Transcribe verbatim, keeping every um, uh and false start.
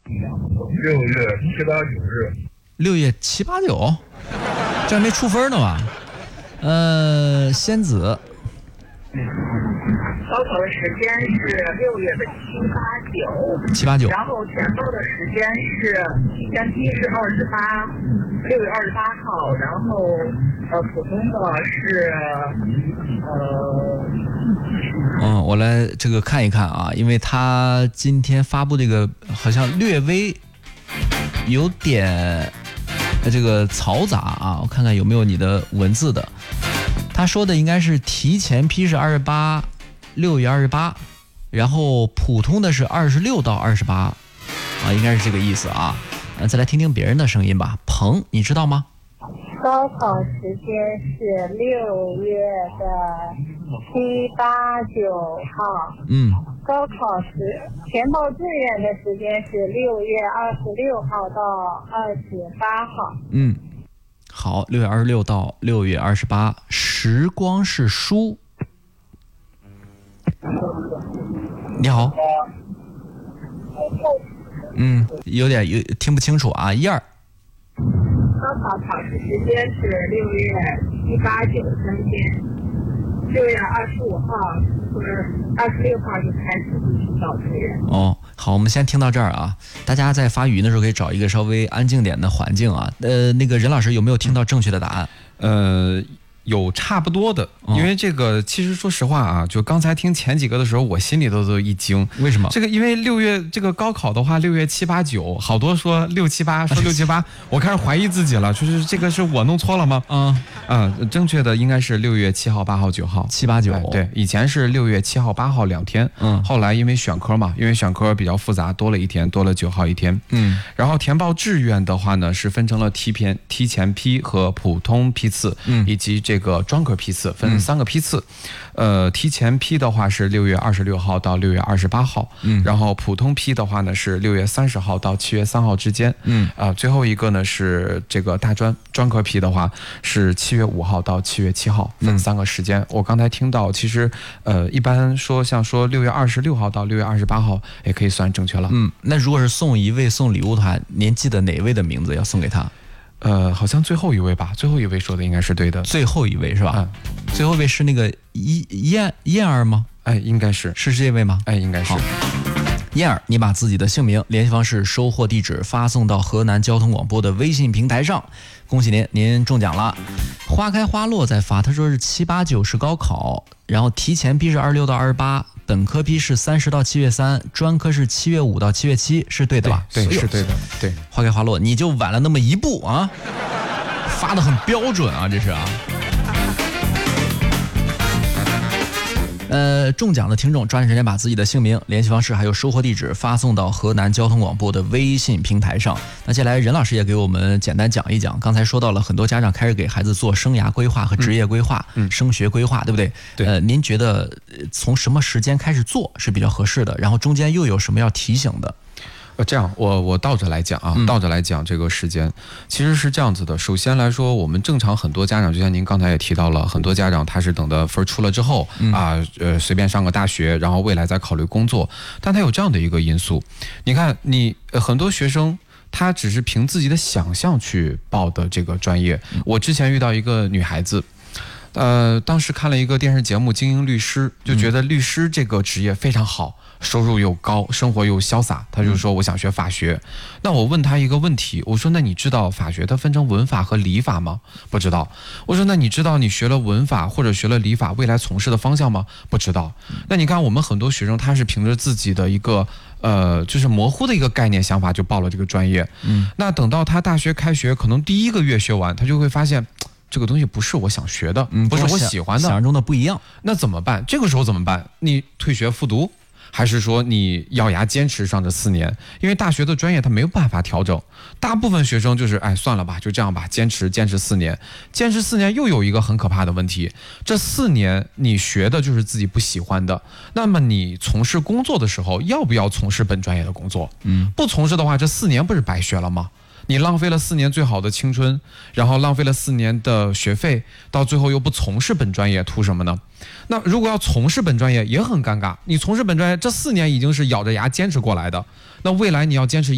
六月七八九日。 六月七八九，这还没出分呢吧？呃，仙子。 高考的时间是六月的七八九， 七八九， 然后填报的时间是提前批是二十八，六月二十八号，然后呃普通的是呃，嗯，我来这个看一看啊，因为他今天发布这个好像略微有点这个嘈杂啊，我看看有没有你的文字的。他说的应该是提前批是二十八。六月二十八，然后普通的是二十六到二十八，啊，应该是这个意思啊。呃，再来听听别人的声音吧。鹏，你知道吗？ 高考时间是六月的七八九号。 嗯。 高考时填报志愿的时间是六月二十六号到二十八号。 嗯，好，六月二十六到六月二十八，时光是书。你好，嗯，有点有听不清楚啊，燕儿。 高考考试时间是六月七八九三天，六月二十五号或者二十六号就开始提报志愿。 哦，好，我们先听到这儿啊，大家在发语音的时候可以找一个稍微安静点的环境啊。呃，那个任老师有没有听到正确的答案？ 呃。有差不多的，因为这个其实说实话啊，就刚才听前几个的时候，我心里都都一惊。 为什么？ 这个因为六月这个高考的话，六月七八九，好多说六七八，说六七八，我开始怀疑自己了，就是这个是我弄错了吗？ 嗯啊、嗯，正确的应该是六月七号、八号、九号， 七八九。 对，以前是六月七号、八号两天，嗯，后来因为选科嘛，因为选科比较复杂，多了一天，多了九号一天， 嗯， 然后填报志愿的话呢，是分成了提前提前批和普通批次，嗯，以及这个专科批次。分三个批次，嗯、呃，提前批的话是六月二十六号到六月二十八号，嗯，然后普通批的话呢是六月三十号到七月三号之间，嗯，啊、呃，最后一个呢是这个大专专科批的话是七月五号到七月七号，分三个时间。嗯、我刚才听到，其实呃，一般说像说六月二十六号到六月二十八号也可以算正确了。 嗯，那如果是送一位送礼物的话，您记得哪位的名字要送给他？ 呃，好像最后一位吧，最后一位说的应该是对的。 最后一位是吧？嗯，最后一位是那个燕燕儿吗？ 哎，应该是， 是这位吗？ 哎，应该是。 燕儿，你把自己的姓名、联系方式、收货地址发送到河南交通广播的微信平台上，恭喜您，您中奖了。花开花落在发，他说是七八九是高考，然后提前批是二十六到二十八，本科批是三十到七月三，专科是七月五到七月七，是对的吧？ 对，对是对的。对， 花开花落，你就晚了那么一步啊，发的很标准啊，这是啊。呃，中奖的听众抓紧时间把自己的姓名、联系方式还有收货地址发送到河南交通广播的微信平台上。那接下来任老师也给我们简单讲一讲，刚才说到了很多家长开始给孩子做生涯规划和职业规划、嗯、升学规划，对不对？ 对。 呃，您觉得从什么时间开始做是比较合适的？然后中间又有什么要提醒的？ 呃，这样我我倒着来讲啊，倒着来讲这个时间，其实是这样子的。首先来说，我们正常很多家长，就像您刚才也提到了，很多家长他是等的分出了之后、嗯、啊，呃，随便上个大学，然后未来再考虑工作。但他有这样的一个因素，你看你、呃、很多学生。他只是凭自己的想象去报的这个专业。我之前遇到一个女孩子，呃，当时看了一个电视节目《精英律师》，就觉得律师这个职业非常好，收入又高，生活又潇洒。他就说我想学法学。那我问他一个问题，我说那你知道法学它分成文法和理法吗？不知道。我说那你知道你学了文法或者学了理法未来从事的方向吗？不知道。那你看我们很多学生他是凭着自己的一个呃，就是模糊的一个概念想法就报了这个专业。嗯，那等到他大学开学，可能第一个月学完，他就会发现这个东西不是我想学的，嗯，不是我喜欢的， 想象中的不一样。 那怎么办？这个时候怎么办？你退学复读，还是说你咬牙坚持上这四年？因为大学的专业它没有办法调整，大部分学生就是哎算了吧，就这样吧，坚持坚持四年，坚持四年又有一个很可怕的问题，这四年你学的就是自己不喜欢的，那么你从事工作的时候要不要从事本专业的工作？嗯，不从事的话，这四年不是白学了吗？你浪费了四年最好的青春，然后浪费了四年的学费，到最后又不从事本专业，图什么呢？那如果要从事本专业也很尴尬，你从事本专业这四年已经是咬着牙坚持过来的，那未来你要坚持